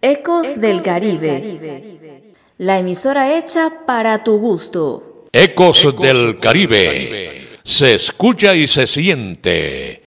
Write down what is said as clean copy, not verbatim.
Ecos del Caribe, la emisora hecha para tu gusto. Ecos del Caribe, se escucha y se siente